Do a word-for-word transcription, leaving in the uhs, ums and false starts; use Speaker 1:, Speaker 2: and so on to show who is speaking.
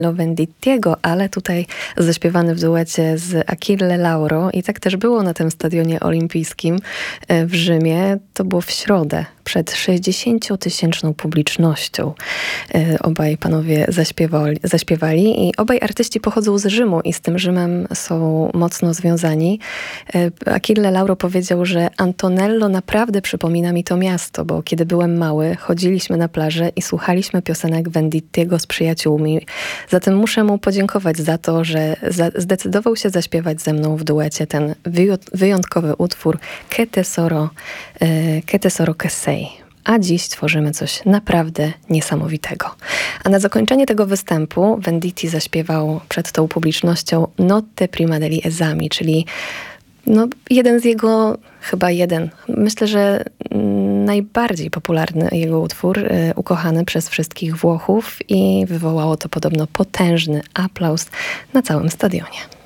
Speaker 1: Vendittiego, ale tutaj zaśpiewany w duecie z Achille Lauro i tak też było na tym stadionie olimpijskim w Rzymie. To było w środę przed sześćdziesięciotysięczną publicznością. Obaj panowie zaśpiewali, zaśpiewali i obaj artyści pochodzą z Rzymu i z tym Rzymem są mocno związani. Achille Lauro powiedział, że Antonello naprawdę przypomina mi to miasto, bo kiedy byłem mały, chodziliśmy na plażę i słuchaliśmy piosenek Vendittiego z przyjaciółmi. Zatem muszę mu podziękować za to, że za- zdecydował się zaśpiewać ze mną w duecie ten wyjo- wyjątkowy utwór Che tesoro, e, Che tesoro che sei. A dziś tworzymy coś naprawdę niesamowitego. A na zakończenie tego występu Venditti zaśpiewał przed tą publicznością Notte prima degli esami, czyli no, jeden z jego, chyba jeden, myślę, że najbardziej popularny jego utwór, y, ukochany przez wszystkich Włochów i wywołało to podobno potężny aplauz na całym stadionie.